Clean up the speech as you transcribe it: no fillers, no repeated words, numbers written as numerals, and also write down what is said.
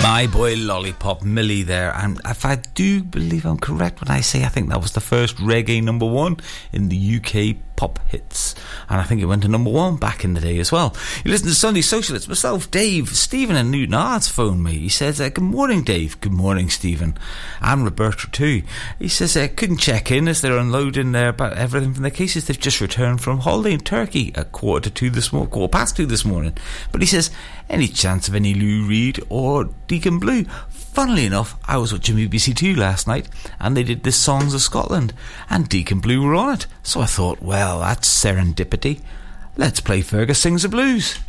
My Boy Lollipop, Millie there. And if I do believe I'm correct when I say I think that was the first reggae number one in the UK pop hits, and I think it went to number one back in the day as well. You listen to Sunday Social. It's myself, Dave. Stephen and Newton Ards phoned me. He says, good morning, Dave. Good morning, Stephen. And Roberta too. He says, couldn't check in as they're unloading everything from their cases. They've just returned from holiday in Turkey at 2:15 this morning. But he says, any chance of any Lou Reed or Deacon Blue? Funnily enough, I was watching BBC2 last night and they did this Songs of Scotland and Deacon Blue were on it. So I thought, well, that's serendipity. Let's play Fergus Sings the Blues.